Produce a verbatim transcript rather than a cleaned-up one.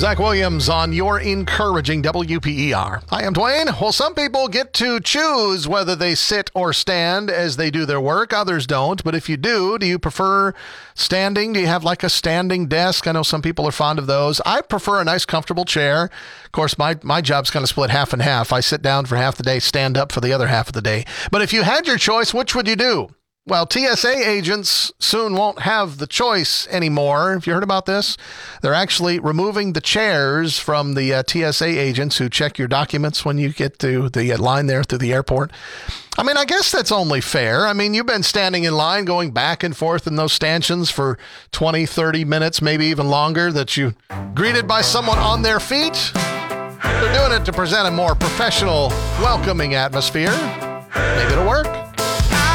Zach Williams on your encouraging W P E R. I am Dwayne. Well, some people get to choose whether they sit or stand as they do their work. Others don't. But if you do, do you prefer standing? Do you have like a standing desk? I know some people are fond of those. I prefer a nice, comfortable chair. Of course, my, my job's kind of split half and half. I sit down for half the day, stand up for the other half of the day. But if you had your choice, which would you do? Well, T S A agents soon won't have the choice anymore. Have you heard about this? They're actually removing the chairs from the uh, T S A agents who check your documents when you get to the uh, line there through the airport. I mean, I guess that's only fair. I mean, you've been standing in line, going back and forth in those stanchions for twenty, thirty minutes, maybe even longer, that you greeted by someone on their feet. They're doing it to present a more professional, welcoming atmosphere. Maybe it'll work.